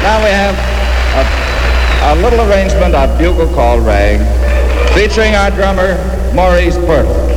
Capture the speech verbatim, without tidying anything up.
Now we have a, a little arrangement of Bugle Call Rag, featuring our drummer, Maurice Purtle.